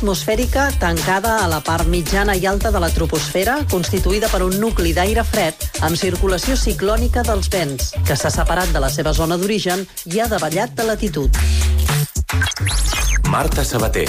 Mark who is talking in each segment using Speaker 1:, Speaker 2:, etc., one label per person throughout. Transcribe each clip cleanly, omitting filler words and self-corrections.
Speaker 1: atmosfèrica tancada a la part mitjana i alta de la troposfera, constituïda per un nucli d'aire fred amb circulació ciclònica dels vents, que s'ha separat de la seva zona d'origen i ha davallat de latitud.
Speaker 2: Marta Sabater.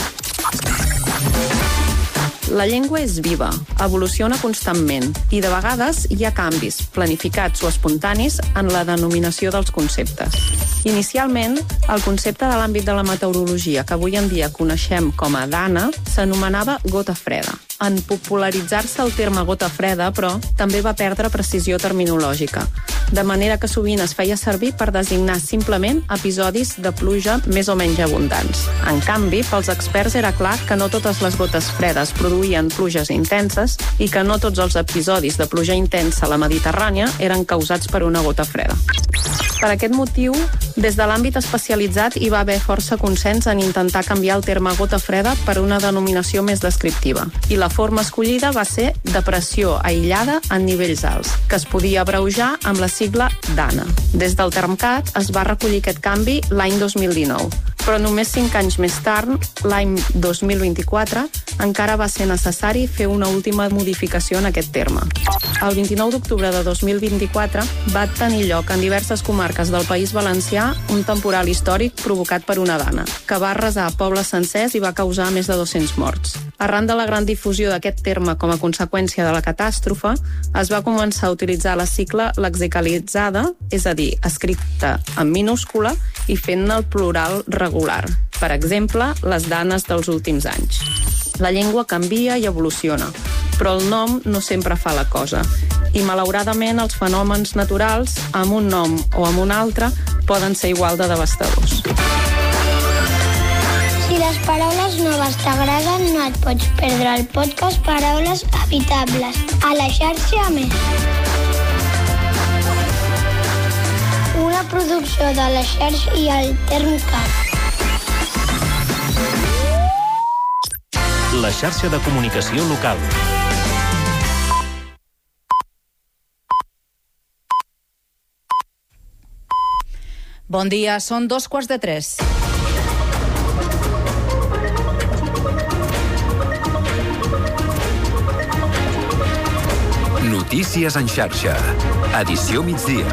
Speaker 3: La llengua és viva, evoluciona constantment i de vegades hi ha canvis, planificats o espontanis, en la denominació dels conceptes. Inicialment, el concepte de l'àmbit de la meteorologia que avui en dia coneixem com a dana s'anomenava gota freda. En popularitzar-se el terme gota freda, però, també va perdre precisió terminològica, de manera que sovint es feia servir per designar simplement episodis de pluja més o menys abundants. En canvi, pels experts era clar que no totes les gotes fredes produïen pluges intenses i que no tots els episodis de pluja intensa a la Mediterrània eren causats per una gota freda. Per aquest motiu, des de l'àmbit especialitzat hi va haver força consens en intentar canviar el terme gota freda per una denominació més descriptiva. I la forma escollida va ser depressió aïllada en nivells alts, que es podia abreujar amb la sigla DANA. Des del Termcat es va recollir aquest canvi l'any 2019, però només 5 anys més tard, l'any 2024, encara va ser necessari fer una última modificació en aquest terme. El 29 d'octubre de 2024 va tenir lloc en diverses comarques del País Valencià un temporal històric provocat per una dana, que va arrasar pobles sencers i va causar més de 200 morts. Arran de la gran difusió d'aquest terme com a conseqüència de la catàstrofe, es va començar a utilitzar la sigla lexicalitzada, és a dir, escrita en minúscula i fent-ne el plural regular. Per exemple, les danes dels últims anys. La llengua canvia i evoluciona, però el nom no sempre fa la cosa. I, malauradament, els fenòmens naturals, amb un nom o amb un altre, poden ser igual de devastadors.
Speaker 4: Si les paraules noves t'agraden, no et pots perdre el podcast Paraules Habitables a la xarxa Més. Una producció de la xarxa i el Termcat.
Speaker 2: La xarxa de comunicació local.
Speaker 5: Bon dia, són 2:45.
Speaker 2: Notícies en xarxa. Edició migdia.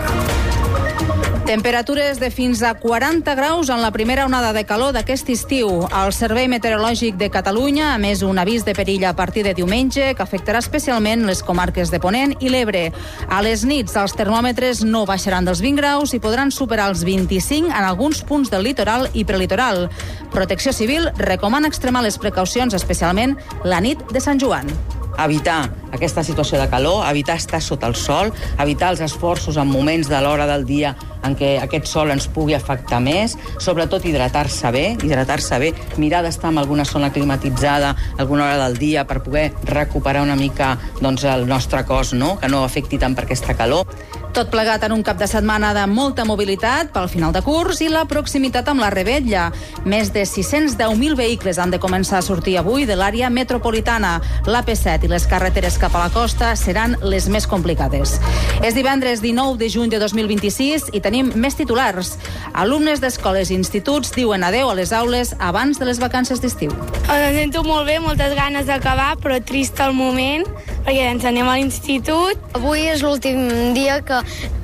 Speaker 5: Temperatures de fins a 40 graus en la primera onada de calor d'aquest estiu. El Servei Meteorològic de Catalunya ha emès un avís de perill a partir de diumenge que afectarà especialment les comarques de Ponent i l'Ebre. A les nits els termòmetres no baixaran dels 20 graus i podran superar els 25 en alguns punts del litoral i prelitoral. Protecció Civil recomana extremar les precaucions, especialment la nit de Sant Joan.
Speaker 6: Evitar aquesta situació de calor, evitar estar sota el sol, evitar els esforços en moments de l'hora del dia en què aquest sol ens pugui afectar més, sobretot hidratar-se bé, mirar d'estar en alguna zona climatitzada alguna hora del dia per poder recuperar una mica el nostre cos, que no afecti tant per aquesta calor.
Speaker 5: Tot plegat en un cap de setmana de molta mobilitat pel final de curs i la proximitat amb la Revetlla. Més de 610.000 vehicles han de començar a sortir avui de l'àrea metropolitana. L'AP7 i les carreteres cap a la costa seran les més complicades. És divendres 19 de juny de 2026 i tenim més titulars. Alumnes d'escoles i instituts diuen adeu a les aules abans de les vacances d'estiu.
Speaker 7: Em sento molt bé, moltes ganes d'acabar, però trist al moment, perquè ens anem a l'institut.
Speaker 8: Avui és l'últim dia que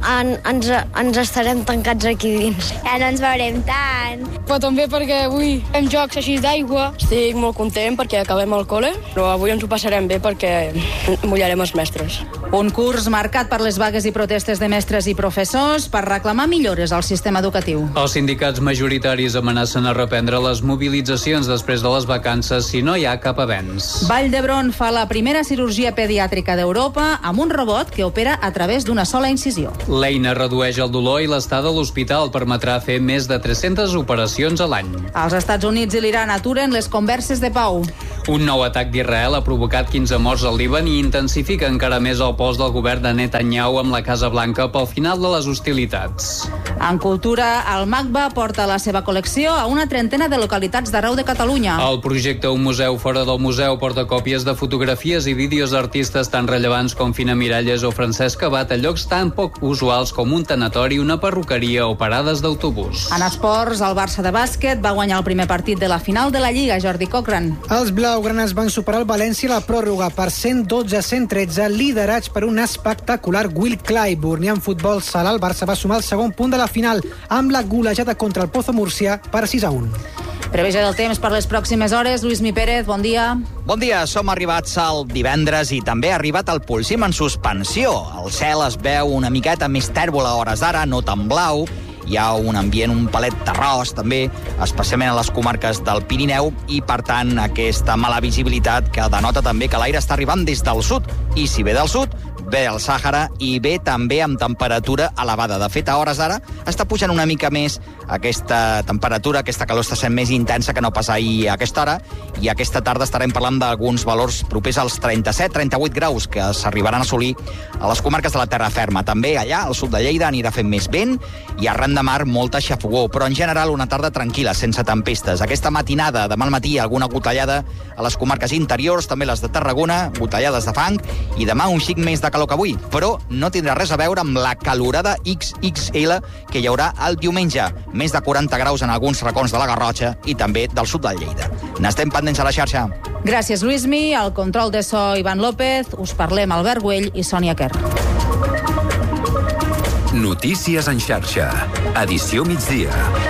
Speaker 8: ens estarem tancats aquí dins.
Speaker 7: Ja no ens veurem tant.
Speaker 9: Però també perquè avui fem jocs així d'aigua.
Speaker 10: Estic molt content perquè acabem el col·le, però avui ens ho passarem bé perquè mullarem els mestres.
Speaker 5: Un curs marcat per les vagues i protestes de mestres i professors per reclamar millores al sistema educatiu.
Speaker 11: Els sindicats majoritaris amenacen a reprendre les mobilitzacions després de les vacances si no hi ha cap avenç.
Speaker 5: Vall d'Hebron fa la primera cirurgia pediàtrica d'Europa amb un robot que opera a través d'una sola incisió.
Speaker 11: L'eina redueix el dolor i l'estada a l'hospital permetrà fer més de 300 operacions a l'any.
Speaker 5: Els Estats Units i l'Iran aturen les converses de pau.
Speaker 11: Un nou atac d'Israel ha provocat 15 morts al Líban i intensifica encara més el pols del govern de Netanyahu amb la Casa Blanca pel final de les hostilitats.
Speaker 5: En cultura, el MACBA porta la seva col·lecció a una trentena de localitats d'arreu de Catalunya.
Speaker 11: El projecte Un museu fora del museu porta còpies de fotografies i vídeos d'artistes tan rellevants com Fina Miralles o Francesc Abat a llocs tan poc usuals com un tanatori, una perruqueria o parades d'autobús.
Speaker 5: En esports, el Barça de bàsquet va guanyar el primer partit de la final de la Lliga, Jordi Cochran.
Speaker 12: Els blaugranes van superar el València a la pròrroga per 112-113, liderats per un espectacular Will Clyburn. I en futbol sala, el Barça va sumar el segon punt de la final amb la golejada contra el Pozo Múrcia per 6-1.
Speaker 5: Previsió del temps per les pròximes hores. Lluís Mi Pérez, bon dia.
Speaker 13: Bon dia, som arribats al divendres i també ha arribat el Pulsim en suspensió. El cel es veu una miqueta més tèrbol a hores d'ara, no tan blau. Hi ha un ambient un palet terrós, també, especialment a les comarques del Pirineu, i, per tant, aquesta mala visibilitat que denota també que l'aire està arribant des del sud. I si ve del sud, ve del Sàhara i ve també amb temperatura elevada. De fet, a hores d'ara està pujant una mica més aquesta temperatura, aquesta calor està sent més intensa que no pas ahir a aquesta hora, i aquesta tarda estarem parlant d'alguns valors propers als 37-38 graus que s'arribaran a assolir a les comarques de la terra ferma. També allà, al sud de Lleida, anirà fent més vent i arran de mar molta xafogó, però en general una tarda tranquil·la, sense tempestes. Aquesta matinada, demà al matí, alguna gotellada a les comarques interiors, també les de Tarragona, gotellades de fang, i demà un xic més de calor que avui, però no tindrà res a veure amb la calorada XXL que hi haurà el diumenge. Més de 40 graus en alguns racons de la Garrotxa i també del sud del Lleida. N'estem pendents a la xarxa.
Speaker 5: Gràcies, Lluïsmi. Al control de so, Ivan López. Us parlem Albert Güell i Sònia Quer.
Speaker 2: Notícies en xarxa. Edició migdia.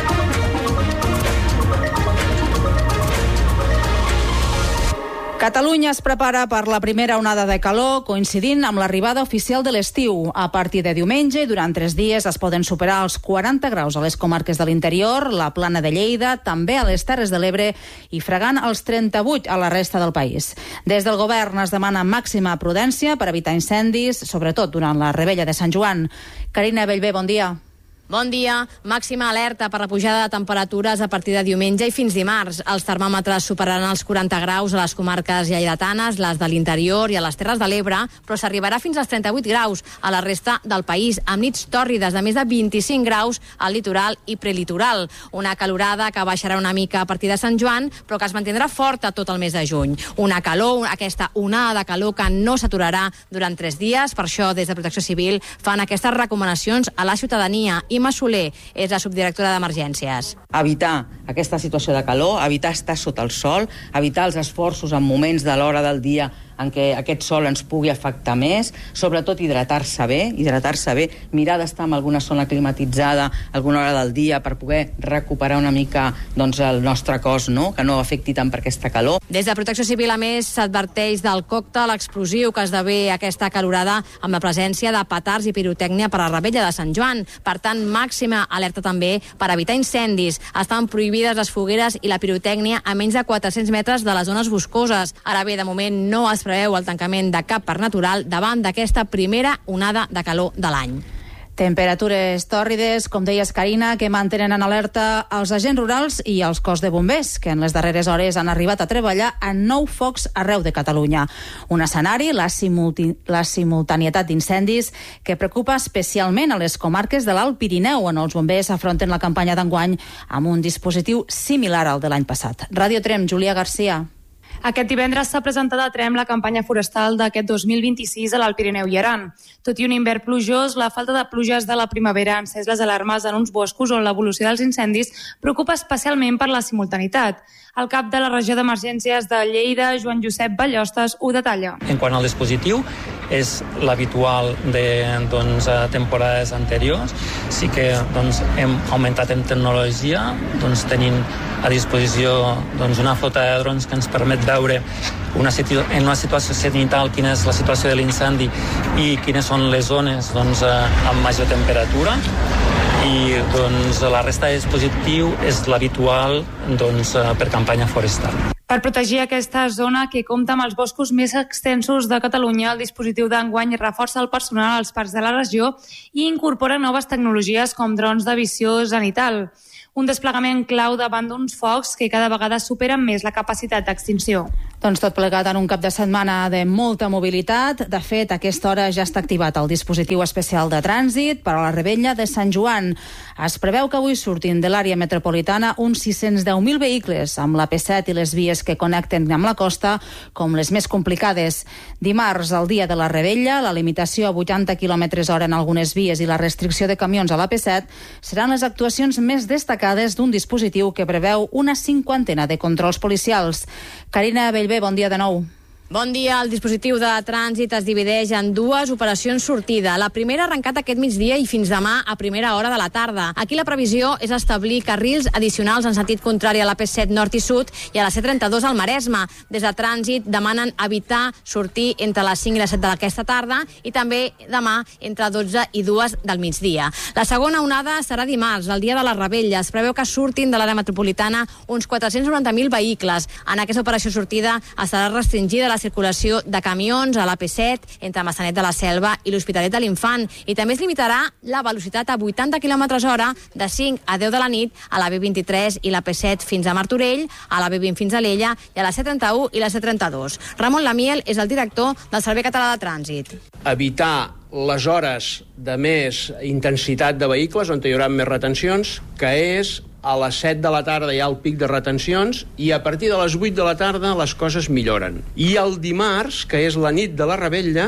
Speaker 5: Catalunya es prepara per la primera onada de calor, coincidint amb l'arribada oficial de l'estiu. A partir de diumenge i durant 3 dies es poden superar els 40 graus a les comarques de l'interior, la Plana de Lleida, també a les Terres de l'Ebre i fregant els 38 a la resta del país. Des del govern es demana màxima prudència per evitar incendis, sobretot durant la Revetlla de Sant Joan. Carina Bellver, bon dia.
Speaker 14: Bon dia. Màxima alerta per la pujada de temperatures a partir de diumenge i fins dimarts. Els termòmetres superaran els 40 graus a les comarques lleidatanes, les de l'interior i a les Terres de l'Ebre, però s'arribarà fins als 38 graus a la resta del país, amb nits tòrrides de més de 25 graus al litoral i prelitoral. Una calorada que baixarà una mica a partir de Sant Joan, però que es mantindrà forta tot el mes de juny. Una calor, aquesta onada de calor que no s'aturarà durant 3 dies. Per això, des de Protecció Civil, fan aquestes recomanacions a la ciutadania. Imma Soler és la subdirectora d'Emergències.
Speaker 6: Evitar aquesta situació de calor, evitar estar sota el sol, evitar els esforços en moments de l'hora del dia en què aquest sol ens pugui afectar més, sobretot hidratar-se bé, mirar d'estar en alguna zona climatitzada alguna hora del dia per poder recuperar una mica el nostre cos, que no afecti tant per aquesta calor.
Speaker 14: Des de Protecció Civil, a més, s'adverteix del còctel explosiu que esdevé aquesta calorada amb la presència de petards i pirotècnia per a la Revetlla de Sant Joan. Per tant, màxima alerta també per evitar incendis. Estan prohibides les fogueres i la pirotècnia a menys de 400 metres de les zones boscoses. Ara bé, de moment no es preveu el tancament de cap parc natural davant d'aquesta primera onada de calor de l'any.
Speaker 5: Temperatures tòrrides, com deies, Carina, que mantenen en alerta els agents rurals i els cos de bombers, que en les darreres hores han arribat a treballar en 9 focs arreu de Catalunya. Un escenari, la simultanietat d'incendis, que preocupa especialment a les comarques de l'Alt Pirineu, on els bombers afronten la campanya d'enguany amb un dispositiu similar al de l'any passat. Ràdio Trem, Júlia Garcia.
Speaker 15: Aquest divendres s'ha presentat a Trem la campanya forestal d'aquest 2026 a l'Alt Pirineu i Aran. Tot i un hivern plujós, la falta de pluges de la primavera ha encès les alarmes en uns boscos on l'evolució dels incendis preocupa especialment per la simultanitat. El cap de la regió d'emergències de Lleida, Joan Josep Ballostes, ho detalla.
Speaker 16: En quant al dispositiu, és l'habitual de temporades anteriors. Sí que hem augmentat en tecnologia, tenint a disposició una flota de drons que ens permet veure en una situació cenital quina és la situació de l'incendi i quines són les zones amb major temperatura. I la resta de dispositiu és l'habitual per campanya forestal.
Speaker 15: Per protegir aquesta zona, que compta amb els boscos més extensos de Catalunya, el dispositiu d'enguany reforça el personal als parcs de la regió i incorpora noves tecnologies com drons de visió zenital. Un desplegament clau davant d'uns focs que cada vegada superen més la capacitat d'extinció.
Speaker 5: Doncs tot plegat en un cap de setmana de molta mobilitat. De fet, a aquesta hora ja està activat el dispositiu especial de trànsit per a la Revetlla de Sant Joan. Es preveu que avui surtin de l'àrea metropolitana uns 610.000 vehicles, amb la P7 i les vies que connecten amb la costa com les més complicades. Dimarts, el dia de la Revetlla, la limitació a 80 km/h en algunes vies i la restricció de camions a la P7 seran les actuacions més destacades d'un dispositiu que preveu una 50ena de controls policials. Carina Bellver, bon dia de nou.
Speaker 14: Bon dia. El dispositiu de trànsit es divideix en dues operacions sortida. La primera ha arrencat aquest migdia i fins demà a primera hora de la tarda. Aquí la previsió és establir carrils addicionals en sentit contrari a la P7 nord i sud i a la C32 al Maresme. Des de trànsit demanen evitar sortir entre les 5 i les 7 d'aquesta tarda i també demà entre 12 i 2 del migdia. La segona onada serà dimarts, el dia de la Revetlla. Es preveu que surtin de l'àrea metropolitana uns 490.000 vehicles. En aquesta operació sortida estarà restringida la circulació de camions a la P7 entre Massanet de la Selva i l'Hospitalet de l'Infant i també es limitarà la velocitat a 80 km/h de 5 a 10 de la nit a la B23 i la P7 fins a Martorell, a la B20 fins a Alella i a la C31 i la C32. Ramon Lamiel és el director del Servei Català de Trànsit.
Speaker 17: Evitar les hores de més intensitat de vehicles on hi haurà més retencions, que és a les 7 de la tarda hi ha el pic de retencions i a partir de les 8 de la tarda les coses milloren. I el dimarts, que és la nit de la Revetlla,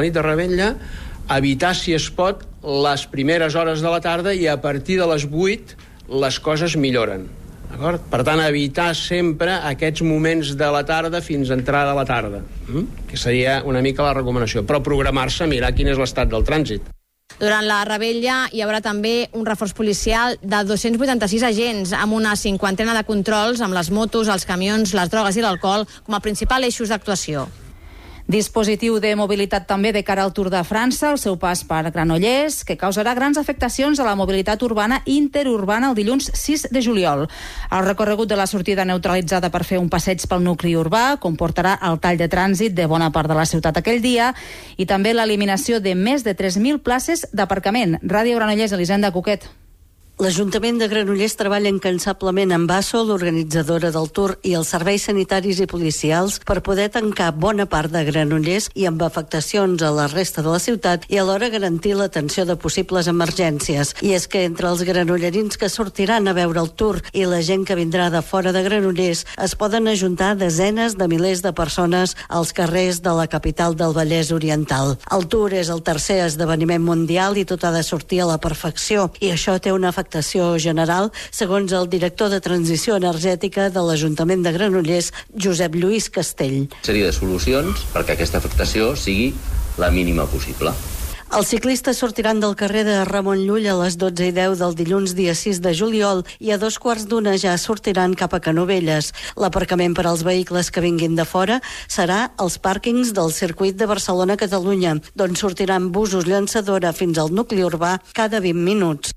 Speaker 17: evitar, si es pot, les primeres hores de la tarda i a partir de les 8 les coses milloren. D'acord? Per tant, evitar sempre aquests moments de la tarda fins a entrada a la tarda, que seria una mica la recomanació. Però programar-se, mirar quin és l'estat del trànsit.
Speaker 14: Durant la Revetlla hi haurà també un reforç policial de 286 agents amb una 50ena de controls amb les motos, els camions, les drogues i l'alcohol com a principal eixos d'actuació.
Speaker 5: Dispositiu de mobilitat també de cara al Tour de França, el seu pas per Granollers, que causarà grans afectacions a la mobilitat urbana i interurbana el dilluns 6 de juliol. El recorregut de la sortida neutralitzada per fer un passeig pel nucli urbà comportarà el tall de trànsit de bona part de la ciutat aquell dia i també l'eliminació de més de 3.000 places d'aparcament. Ràdio Granollers, Elisenda Cuquet.
Speaker 1: L'Ajuntament de Granollers treballa incansablement amb ASO, l'organitzadora del Tour, i els serveis sanitaris i policials per poder tancar bona part de Granollers i amb afectacions a la resta de la ciutat i alhora garantir l'atenció de possibles emergències. I és que entre els granollerins que sortiran a veure el Tour i la gent que vindrà de fora de Granollers es poden ajuntar desenes de milers de persones als carrers de la capital del Vallès Oriental. El Tour és el tercer esdeveniment mundial i tot ha de sortir a la perfecció i això té una afectació general, segons el director de Transició Energètica de l'Ajuntament de Granollers, Josep Lluís Castell.
Speaker 18: Sèrie de solucions perquè aquesta afectació sigui la mínima possible.
Speaker 1: Els ciclistes sortiran del carrer de Ramon Llull a les 12:10 del dilluns dia 6 de juliol i a 2:15 ja sortiran cap a Canovelles. L'aparcament per als vehicles que vinguin de fora serà als pàrquings del circuit de Barcelona-Catalunya, d'on sortiran busos llançadora fins al nucli urbà cada 20 minuts.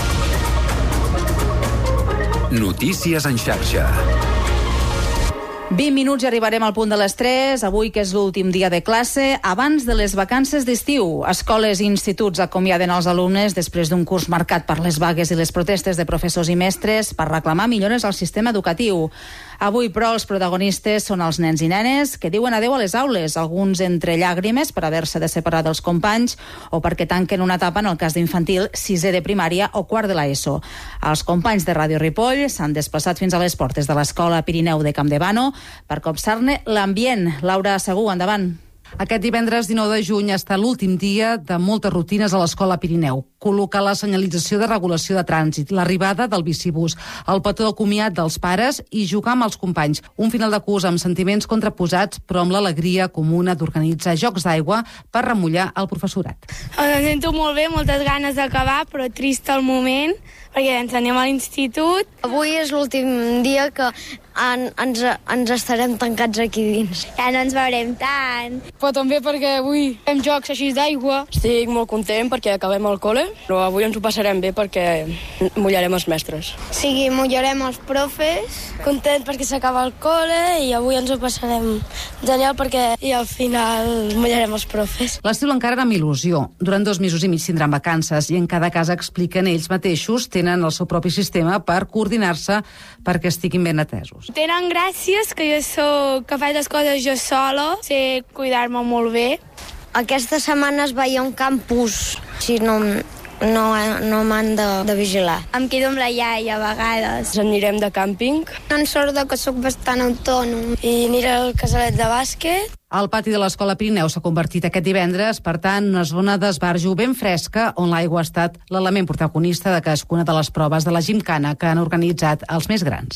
Speaker 2: Notícies en xarxa.
Speaker 5: 20 minuts i arribarem al punt de les 3, avui que és l'últim dia de classe, abans de les vacances d'estiu. Escoles i instituts acomiaden els alumnes després d'un curs marcat per les vagues i les protestes de professors i mestres per reclamar millores al sistema educatiu. Avui, però, els protagonistes són els nens i nenes que diuen adeu a les aules, alguns entre llàgrimes per haver-se de separar dels companys o perquè tanquen una etapa, en el cas d'infantil, 6è de primària o 4 de l'ESO. Els companys de Ràdio Ripoll s'han desplaçat fins a les portes de l'Escola Pirineu de Campdevànol per copsar-ne l'ambient. Laura Segú, endavant.
Speaker 19: Aquest divendres 19 de juny està l'últim dia de moltes rutines a l'Escola Pirineu. Col·locar la senyalització de regulació de trànsit, l'arribada del bicibús, el petó de comiat dels pares i jugar amb els companys. Un final de curs amb sentiments contraposats, però amb l'alegria comuna d'organitzar jocs d'aigua per remullar el professorat.
Speaker 7: Em sento molt bé, moltes ganes d'acabar, però trist al moment, perquè ens anem a l'institut.
Speaker 8: Avui és l'últim dia que ens estarem tancats aquí dins.
Speaker 4: Ja no ens veurem tant.
Speaker 9: Però també perquè avui fem jocs així d'aigua.
Speaker 10: Estic molt content perquè acabem el col·le, però avui ens ho passarem bé perquè mullarem els mestres.
Speaker 4: Sí, mullarem els profes.
Speaker 9: Content perquè s'acaba el col·le i avui ens ho passarem genial perquè i al final mullarem els profes.
Speaker 19: L'estiu l'encara amb il·lusió. Durant 2 mesos i mig tindran vacances i en cada casa expliquen ells mateixos, tenen el seu propi sistema per coordinar-se perquè estiguin ben atesos. mesos.
Speaker 7: Tenen gràcies que que faig les coses jo sola, sé cuidar-me molt bé.
Speaker 8: Aquesta setmana es veia un campus, si no m'han de vigilar.
Speaker 7: Em quedo amb la iaia a vegades.
Speaker 10: Anirem de càmping.
Speaker 4: En sort que sóc bastant autònom.
Speaker 10: I aniré al casalet de bàsquet.
Speaker 19: El pati de l'Escola Pirineu s'ha convertit aquest divendres, per tant, una zona d'esbarjo ben fresca on l'aigua ha estat l'element protagonista de cadascuna de les proves de la gimcana que han organitzat els més grans.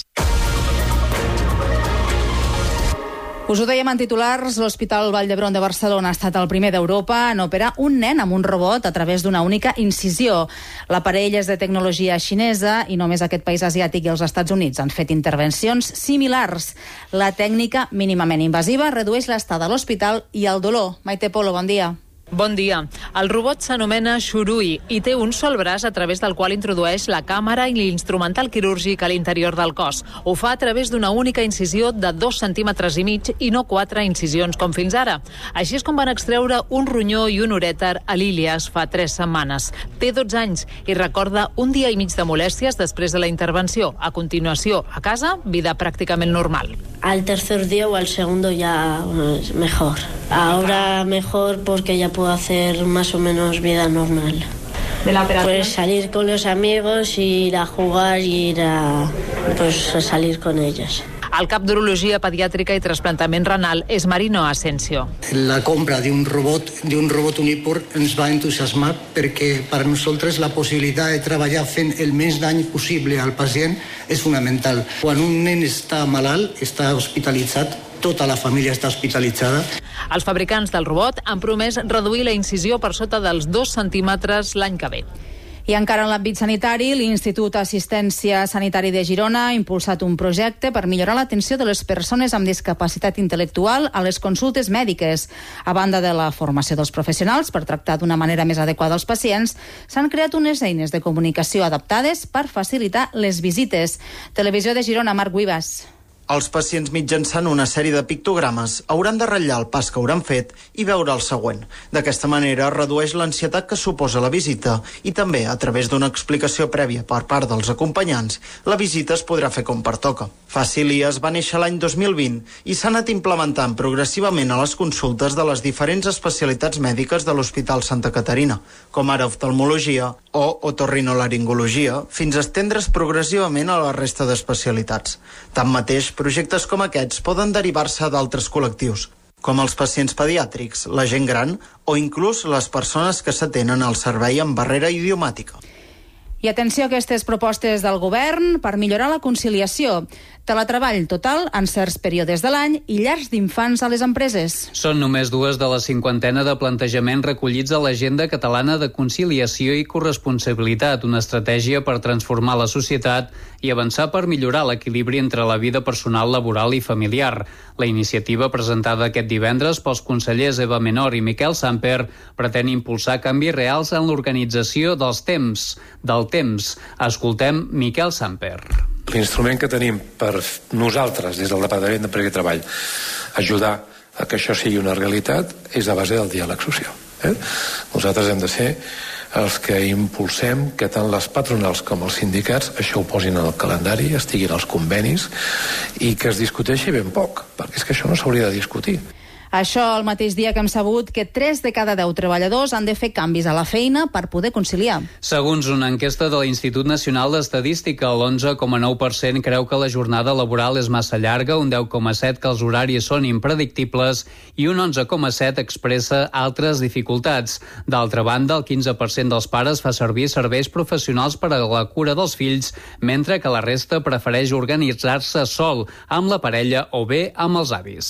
Speaker 19: Us ho dèiem en titulars, l'Hospital Vall d'Hebron de Barcelona ha estat el primer d'Europa en operar un nen amb un robot a través d'una única incisió. L'aparell és de tecnologia xinesa i només aquest país asiàtic i els Estats Units han fet intervencions similars. La tècnica mínimament invasiva redueix l'estada a l'hospital i el dolor. Maite Polo, bon dia.
Speaker 20: Bon dia. El robot s'anomena Shurui i té un sol braç a través del qual introdueix la càmera i l'instrumental quirúrgic a l'interior del cos. Ho fa a través d'una única incisió de 2,5 centímetres i no 4 incisions com fins ara. Així és com van extreure un ronyó i un urèter a l'Ilias fa 3 setmanes. Té 12 anys i recorda un dia i mig de molèsties després de la intervenció. A continuació, a casa, vida pràcticament normal.
Speaker 21: Al tercer día o al segundo ya mejor. Ahora mejor porque ya puedo hacer más o menos vida normal.
Speaker 20: ¿De la operación?
Speaker 21: Pues salir con los amigos, ir a jugar y ir a salir con ellos.
Speaker 20: El cap d'Urologia Pediàtrica i Trasplantament Renal és Marino Asensio.
Speaker 22: La compra d'un robot Uniport ens va entusiasmar perquè per nosaltres la possibilitat de treballar fent el menys dany possible al pacient és fonamental. Quan un nen està malalt, està hospitalitzat, tota la família està hospitalitzada.
Speaker 20: Els fabricants del robot han promès reduir la incisió per sota dels 2 centímetres l'any que ve.
Speaker 5: I encara en l'àmbit sanitari, l'Institut Assistència Sanitari de Girona ha impulsat un projecte per millorar l'atenció de les persones amb discapacitat intel·lectual a les consultes mèdiques. A banda de la formació dels professionals per tractar d'una manera més adequada els pacients, s'han creat unes eines de comunicació adaptades per facilitar les visites. Televisió de Girona, Marc Guibas.
Speaker 23: Els pacients mitjançant una sèrie de pictogrames hauran de ratllar el pas que hauran fet i veure el següent. D'aquesta manera redueix l'ansietat que suposa la visita i també, a través d'una explicació prèvia per part dels acompanyants, la visita es podrà fer com pertoca. Facilias va néixer l'any 2020 i s'ha anat implementant progressivament a les consultes de les diferents especialitats mèdiques de l'Hospital Santa Caterina, com ara oftalmologia o otorrinolaringologia, fins a estendre's progressivament a la resta d'especialitats. Tanmateix, projectes com aquests poden derivar-se d'altres col·lectius, com els pacients pediàtrics, la gent gran o inclús les persones que s'atenen al servei amb barrera idiomàtica.
Speaker 5: I atenció a aquestes propostes del govern per millorar la conciliació. Teletreball total en certs períodes de l'any i llars d'infants a les empreses.
Speaker 11: Són només 2 de la 50 de plantejaments recollits a l'Agenda Catalana de Conciliació i Corresponsabilitat, una estratègia per transformar la societat i avançar per millorar l'equilibri entre la vida personal, laboral i familiar. La iniciativa presentada aquest divendres pels consellers Eva Menor i Miquel Samper pretén impulsar canvis reals en l'organització del temps. Escoltem Miquel Samper.
Speaker 24: L'instrument que tenim per nosaltres, des del Departament d'Empresa i Treball, ajudar a que això sigui una realitat és a base del diàleg social. Nosaltres hem de ser els que impulsem que tant les patronals com els sindicats això ho posin en el calendari, estiguin als convenis i que es discuteixi ben poc, perquè és que això no s'hauria de discutir.
Speaker 5: Això el mateix dia que hem sabut que 3 de cada 10 treballadors han de fer canvis a la feina per poder conciliar.
Speaker 11: Segons una enquesta de l'Institut Nacional d'Estadística, l'11,9% creu que la jornada laboral és massa llarga, un 10,7% que els horaris són impredictibles i un 11,7% expressa altres dificultats. D'altra banda, el 15% dels pares fa servir serveis professionals per a la cura dels fills, mentre que la resta prefereix organitzar-se sol, amb la parella o bé amb els avis.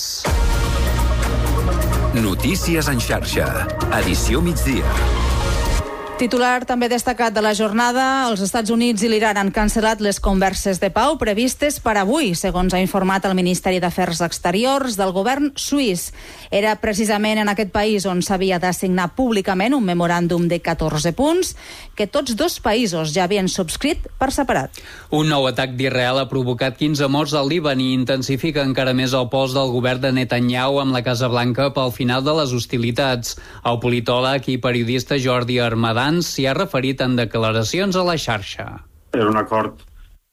Speaker 2: Notícies en xarxa. Edició migdia.
Speaker 5: Titular també destacat de la jornada, els Estats Units i l'Iran han cancel·lat les converses de pau previstes per avui, segons ha informat el Ministeri d'Afers Exteriors del govern suís. Era precisament en aquest país on s'havia de signar públicament un memoràndum de 14 punts que tots 2 països ja havien subscrit per separat.
Speaker 11: Un nou atac d'Israel ha provocat 15 morts al Líban i intensifica encara més el pols del govern de Netanyahu amb la Casa Blanca pel final de les hostilitats. El politòleg i periodista Jordi Armadans s'hi ha referit en declaracions a la xarxa.
Speaker 25: Era un acord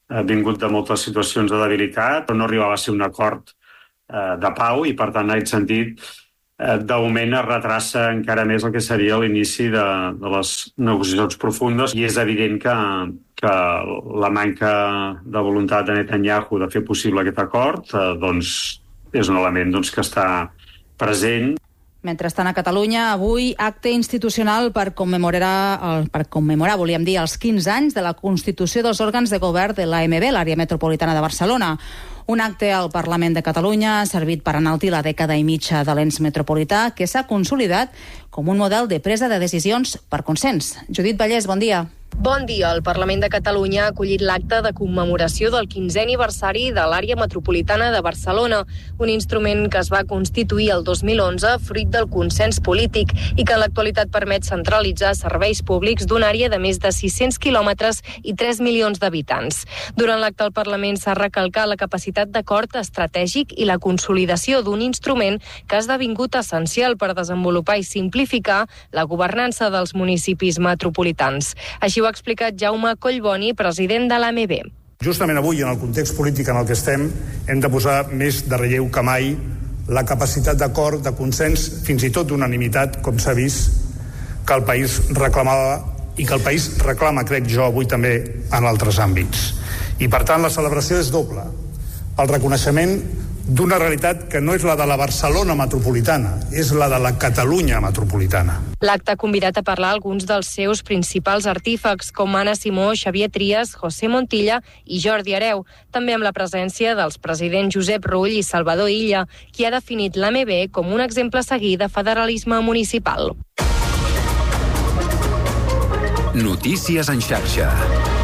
Speaker 3: vingut de moltes situacions de debilitat, però no arribava a ser un acord de pau i, per tant, en aquest sentit, de moment es retrassa encara més el que seria l'inici de les negociacions profundes i és evident que la manca de voluntat de Netanyahu de fer possible aquest acord és un element que està present.
Speaker 5: Mentrestant, a Catalunya, avui, acte institucional per commemorar, volíem dir, els 15 anys de la constitució dels òrgans de govern de l'AMB, l'àrea metropolitana de Barcelona. Un acte al Parlament de Catalunya ha servit per enaltir la dècada i mitja de l'ens metropolità, que s'ha consolidat com un model de presa de decisions per consens. Judit Vallès, bon dia.
Speaker 6: Bon dia. El Parlament de Catalunya ha acollit l'acte de commemoració del 15è aniversari de l'àrea metropolitana de Barcelona, un instrument que es va constituir el 2011 fruit del consens polític i que en l'actualitat permet centralitzar serveis públics d'una àrea de més de 600 quilòmetres i 3 milions d'habitants. Durant l'acte al Parlament s'ha recalcat la capacitat d'acord estratègic i la consolidació d'un instrument que ha esdevingut essencial per desenvolupar i simplificar la governança dels municipis metropolitans. Així ho ha explicat Jaume Collboni, president de l'AMB.
Speaker 12: Justament avui, en el context polític en el que estem, hem de posar més de relleu que mai la capacitat d'acord, de consens, fins i tot d'unanimitat, com s'ha vist, que el país reclamava i que el país reclama, crec jo, avui també en altres àmbits. I, per tant, la celebració és doble. El reconeixement d'una realitat que no és la de la Barcelona metropolitana, és la de la Catalunya metropolitana.
Speaker 6: L'acte ha convidat a parlar alguns dels seus principals artífecs, com Anna Simó, Xavier Trias, José Montilla i Jordi Hereu, també amb la presència dels presidents Josep Rull i Salvador Illa, qui ha definit l'AMB com un exemple a seguir de federalisme municipal.
Speaker 2: Notícies en xarxa.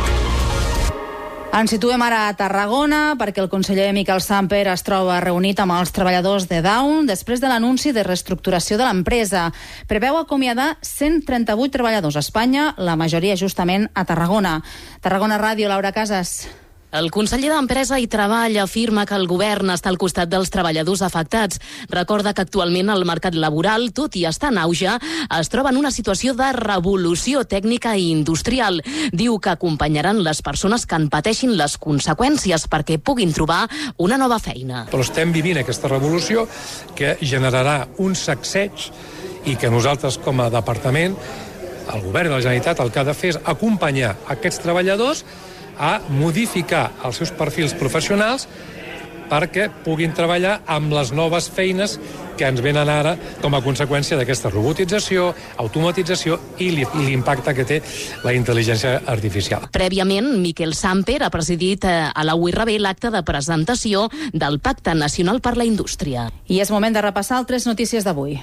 Speaker 5: Ens situem ara a Tarragona perquè el conseller Miquel Samper es troba reunit amb els treballadors de Dawn després de l'anunci de reestructuració de l'empresa. Preveu acomiadar 138 treballadors a Espanya, la majoria justament a Tarragona. Tarragona Ràdio, Laura Casas.
Speaker 13: El conseller d'Empresa i Treball afirma que el govern està al costat dels treballadors afectats. Recorda que actualment el mercat laboral, tot i estar en auge, es troba en una situació de revolució tècnica i industrial. Diu que acompanyaran les persones que en pateixin les conseqüències perquè puguin trobar una nova feina.
Speaker 24: Però estem vivint aquesta revolució que generarà un sacseig i que nosaltres com a departament, el govern de la Generalitat, el que ha de fer és acompanyar aquests treballadors a modificar els seus perfils professionals perquè puguin treballar amb les noves feines que ens venen ara com a conseqüència d'aquesta robotització, automatització i l'impacte que té la intel·ligència artificial.
Speaker 13: Prèviament, Miquel Samper ha presidit a la UIRB l'acte de presentació del Pacte Nacional per la Indústria.
Speaker 5: I és moment de repassar altres notícies d'avui.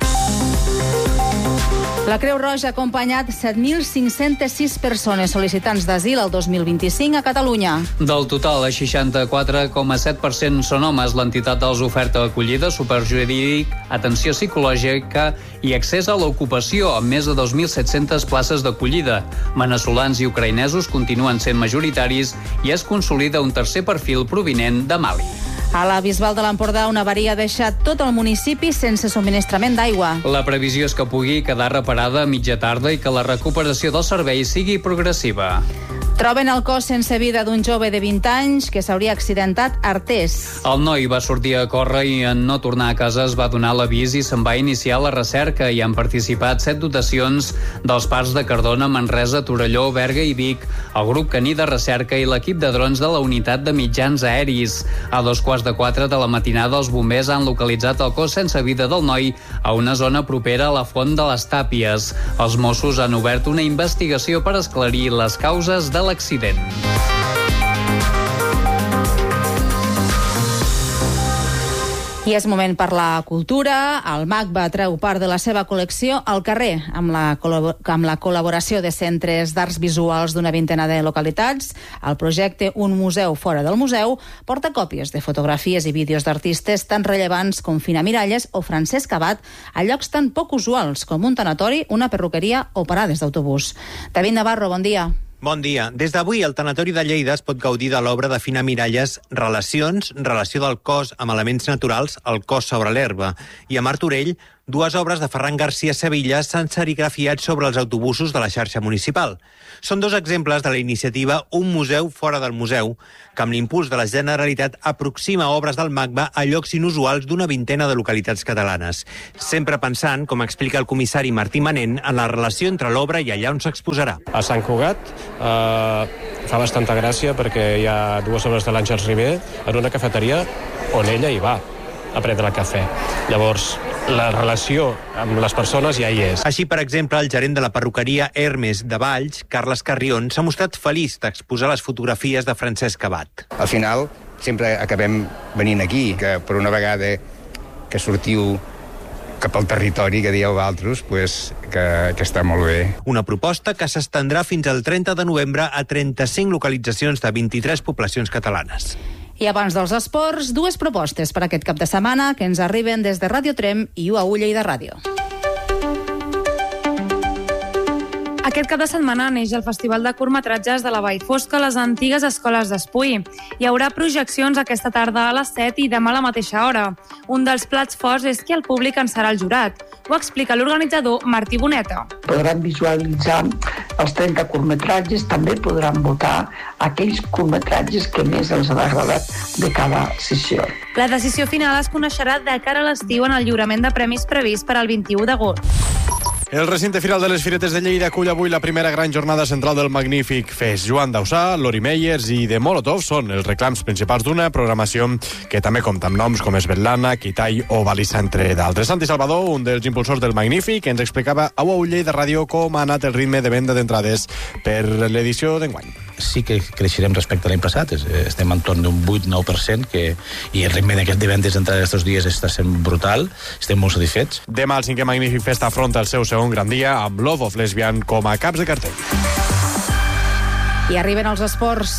Speaker 5: La Creu Roja ha acompanyat 7.506 persones sol·licitants d'asil el 2025 a Catalunya.
Speaker 11: Del total, el 64,7% són homes. L'entitat els oferta acollida, suport jurídic, atenció psicològica i accés a l'ocupació, amb més de 2.700 places d'acollida. Veneçolans i ucraïnesos continuen sent majoritaris i es consolida un tercer perfil provinent de Mali.
Speaker 5: A la Bisbal de l'Empordà, una avaria ha deixat tot el municipi sense subministrament d'aigua.
Speaker 11: La previsió és que pugui quedar reparada a mitja tarda i que la recuperació del servei sigui progressiva.
Speaker 5: Troben el cos sense vida d'un jove de 20 anys que s'hauria accidentat a Artés.
Speaker 11: El noi va sortir a córrer i en no tornar a casa es va donar l'avís i se'n va iniciar la recerca. Hi han participat 7 dotacions dels parcs de Cardona, Manresa, Torelló, Berga i Vic, el grup caní de recerca i l'equip de drons de la unitat de mitjans aeris. A 3:45 de la matinada, els bombers han localitzat el cos sense vida del noi a una zona propera a la Font de les Tàpies. Els Mossos han obert una investigació per esclarir les causes de l'accident.
Speaker 5: I és moment per la cultura. El MACBA treu part de la seva col·lecció al carrer, amb la col·laboració de centres d'arts visuals d'una vintena de localitats. El projecte Un museu fora del museu porta còpies de fotografies i vídeos d'artistes tan rellevants com Fina Miralles o Francesc Abad a llocs tan poc usuals com un tanatori, una perruqueria o parades d'autobús. David Navarro, bon dia.
Speaker 25: Bon dia. Des d'avui, el Tanatori de Lleida es pot gaudir de l'obra de Fina Miralles Relacions, relació del cos amb elements naturals, el cos sobre l'herba, i a Martorell, dues obres de Ferran García Sevilla s'han serigrafiat sobre els autobusos de la xarxa municipal. Són dos exemples de la iniciativa Un museu fora del museu, que amb l'impuls de la Generalitat aproxima obres del MACBA a llocs inusuals d'una vintena de localitats catalanes, sempre pensant, com explica el comissari Martí Manent, en la relació entre l'obra i allà on s'exposarà.
Speaker 14: A Sant Cugat fa bastanta gràcia perquè hi ha dues obres de l'Àngels Ribé en una cafeteria on ella hi va a prendre el cafè. Llavors, la relació amb les persones ja hi és.
Speaker 25: Així, per exemple, el gerent de la perruqueria Hermes de Valls, Carles Carrion, s'ha mostrat feliç d'exposar les fotografies de Francesc Abat.
Speaker 15: Al final, sempre acabem venint aquí, que per una vegada que sortiu cap al territori que dieu altres, pues, que està molt bé.
Speaker 25: Una proposta que s'estendrà fins al 30 de novembre a 35 localitzacions de 23 poblacions catalanes.
Speaker 5: I abans dels esports, dues propostes per aquest cap de setmana que ens arriben des de Ràdio Trem i UAU Lleida Ràdio.
Speaker 16: Aquest cap de setmana neix el Festival de Curtmetratges de la Vall Fosca a les antigues escoles d'Espui. Hi haurà projeccions aquesta tarda a les 7 i demà a la mateixa hora. Un dels plats forts és que el públic en serà el jurat. Ho explica l'organitzador Martí Boneta.
Speaker 17: Podran visualitzar els 30 curtmetratges, també podran votar aquells curtmetratges que més els han agradat de cada sessió.
Speaker 16: La decisió final es coneixerà de cara a l'estiu en el lliurament de premis previst per al 21 d'agost.
Speaker 18: El recinte firal de les Firetes de Lleida acull avui la primera gran jornada central del Magnífic Fest. Joan Dausà, Lori Meyers i The Molotov són els reclams principals d'una programació que també compta amb noms com Svetlana, Kitai o Balissa, entre d'altres. Santi Salvador, un dels impulsors del Magnífic, ens explicava a UAU Lleida Ràdio com ha anat el ritme de venda d'entrades per l'edició d'enguany.
Speaker 26: Sí que creixerem respecte a l'any passat, estem entorn d'un 8-9%, i el ritme d'aquest de vendes d'entrades aquests dies està sent brutal, estem molt satisfets.
Speaker 18: Demà el 5è Magnífic Fest afronta el seu segon gran dia amb Love of Lesbian com a caps de cartell.
Speaker 5: I arriben els esports,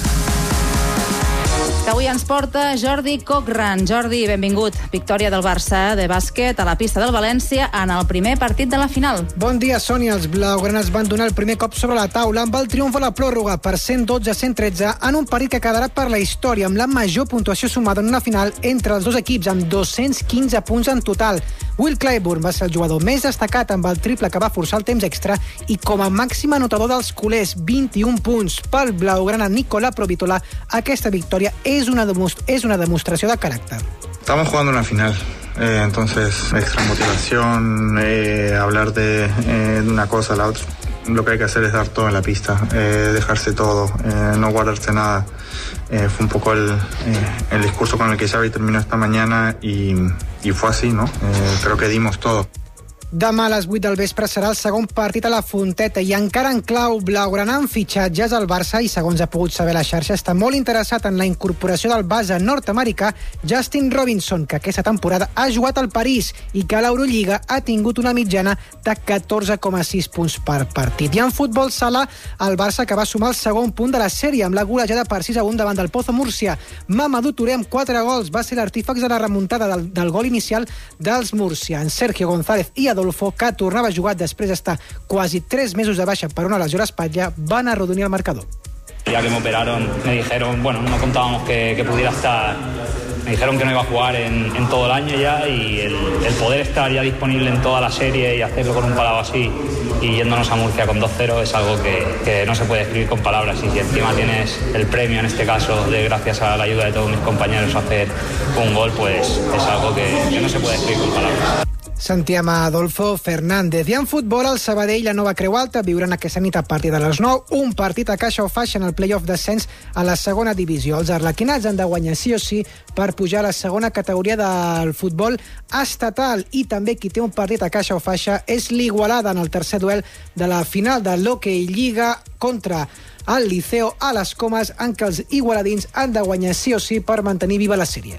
Speaker 5: que avui ens porta Jordi Cochran. Jordi, benvingut. Victòria del Barça de bàsquet a la pista del València en el primer partit de la final.
Speaker 27: Bon dia, Sònia. Els blaugranes van donar el primer cop sobre la taula amb el triomf a la pròrroga per 112-113 en un partit que quedarà per la història amb la major puntuació sumada en una final entre els dos equips, amb 215 punts en total. Will Clyburn va ser el jugador més destacat amb el triple que va forçar el temps extra i com a màxim anotador dels culers, 21 punts. Pel blaugrana Nikola Provitola, aquesta victòria es una demostración de carácter.
Speaker 28: Estamos jugando una final, entonces extra motivación, hablar de una cosa a la otra. Lo que hay que hacer es dar todo en la pista, dejarse todo, no guardarse nada. Fue un poco el discurso con el que Xavi terminó esta mañana y fue así, ¿no? Creo que dimos todo.
Speaker 27: Demà a les 8 del vespre serà el segon partit a la Fonteta i encara en clau blaugrana amb fitxatges al Barça i, segons ha pogut saber la xarxa, està molt interessat en la incorporació del base nord-americà Justin Robinson, que aquesta temporada ha jugat al París i que a l'Eurolliga ha tingut una mitjana de 14,6 punts per partit. I en futbol sala, el Barça que va sumar el segon punt de la sèrie amb la golejada per 6-1 davant del Pozo Múrcia. Mamadou Touré amb 4 gols va ser l'artífex de la remuntada del gol inicial dels murcians. Sergio González i Adolfo, que tornava a jugar després d'estar quasi 3 mesos de baixa per una lesió a l'espatlla, van arrodonir el marcador.
Speaker 29: Ya que me operaron, me dijeron, bueno, no contábamos que pudiera estar, me dijeron que no iba a jugar en todo el año ya, y el poder estar ya disponible en toda la serie y hacerlo con un parado así y yéndonos a Murcia con 2-0 es algo que no se puede escribir con palabras, y si encima tienes el premio, en este caso, de gracias a la ayuda de todos mis compañeros hacer un gol, pues es algo que no se puede escribir con palabras.
Speaker 27: Sentíem a Adolfo Fernández. I en futbol, el Sabadell, la Nova Creu Alta, viuran aquesta nit a partir de les 9 un partit a caixa o faixa en el play-off d'ascens a la segona divisió. Els arlequinats han de guanyar sí o sí per pujar a la segona categoria del futbol estatal, i també qui té un partit a caixa o faixa és l'Igualada en el tercer duel de la final de l'Hockey Lliga contra el Liceo a les Comes, en què els igualadins han de guanyar sí o sí per mantenir viva la sèrie.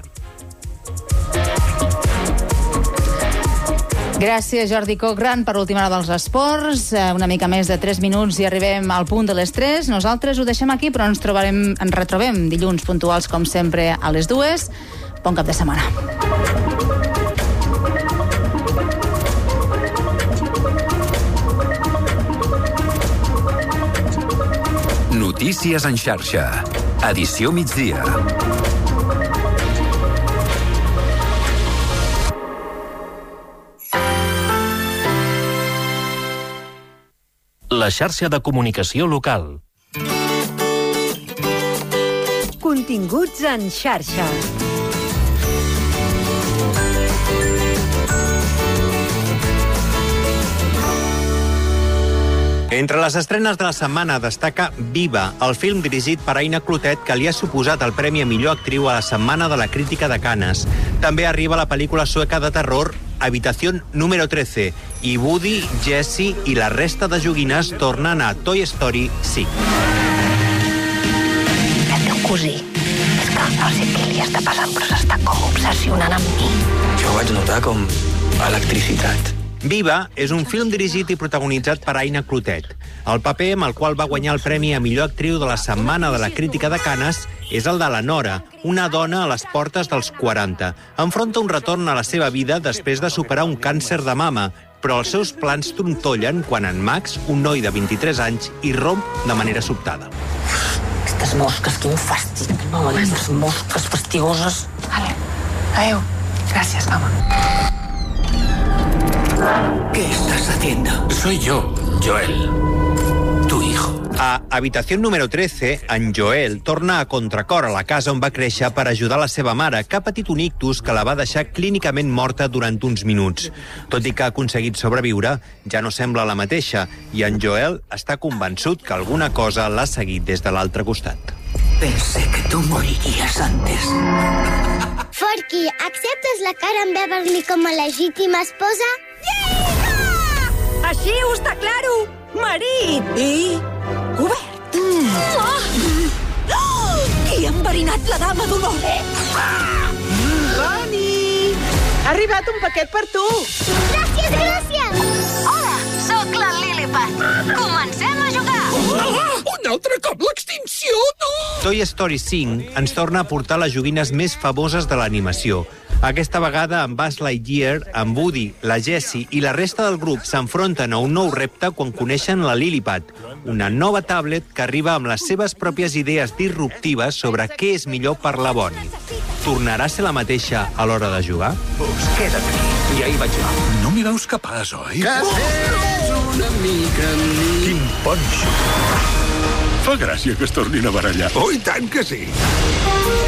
Speaker 5: Gràcies, Jordi Cochran, per l'última hora dels esports. Una mica més de 3 minuts i arribem al punt de les 3. Nosaltres ho deixem aquí, però ens retrobem dilluns puntuals, com sempre, a les 2. Bon cap de setmana.
Speaker 2: Notícies en xarxa. Edició migdia.
Speaker 1: la xarxa de comunicació local.
Speaker 4: Continguts en xarxa.
Speaker 25: Entre les estrenes de la setmana destaca Viva, el film dirigit per Aina Clotet, que li ha suposat el Premi a Millor Actriu a la Setmana de la Crítica de Canes. També arriba la pel·lícula sueca de terror Habitación número 13 i Woody, Jessie i la resta de joguines tornen a Toy Story 5.
Speaker 7: El teu cosí és que no sé què li està passant, però s'està com obsessionant amb mi.
Speaker 2: Jo vaig notar com electricitat.
Speaker 25: Viva és un film dirigit i protagonitzat per Aina Clotet. El paper amb el qual va guanyar el Premi a Millor Actriu de la Setmana de la Crítica de Canes és el de la Nora, una dona a les portes dels 40. Enfronta un retorn a la seva vida després de superar un càncer de mama, però els seus plans trontollen quan en Max, un noi de 23 anys, irromp de manera sobtada.
Speaker 7: Aquestes mosques, quin fàstic, no? Aquestes mosques fastigoses.
Speaker 8: Vale. Adeu. Gràcies, mama.
Speaker 2: ¿Qué estás haciendo?
Speaker 26: Soy yo, Joel, tu hijo.
Speaker 25: A Habitació número 13, en Joel torna a contracor a la casa on va créixer per ajudar la seva mare, que ha patit un ictus que la va deixar clínicament morta durant uns minuts. Tot i que ha aconseguit sobreviure, ja no sembla la mateixa, i en Joel està convençut que alguna cosa l'ha seguit des de l'altre costat.
Speaker 2: Pensé que tú morirías antes.
Speaker 9: Forky, acceptes la Karen Beverly com a legítima esposa?
Speaker 4: Així ho està claro! Marit! I... obert!
Speaker 7: Qui ha enverinat la dama d'honor?
Speaker 4: Bonnie! Ha arribat un paquet per tu!
Speaker 9: Gràcies, gràcies!
Speaker 7: Hola, sóc la Lilliput. Comencem a jugar!
Speaker 26: Un altre cop l'extinció, no!
Speaker 25: Toy Story 5 ens torna a portar les joguines més famoses de l'animació. Aquesta vegada amb Buzz Lightyear, amb Woody, la Jessie i la resta del grup s'enfronten a un nou repte quan coneixen la Lilliput, una nova tablet que arriba amb les seves pròpies idees disruptives sobre què és millor per la Bonnie. Tornarà a ser la mateixa a l'hora de jugar?
Speaker 2: Pues queda't aquí. I ahí vaig jo.
Speaker 26: No m'hi veus capaç, oi?
Speaker 2: Que és una mica amb mi.
Speaker 26: Quin ponxo.
Speaker 10: Fa gràcia que es tornin a barallar.
Speaker 2: Oh, i tant que sí.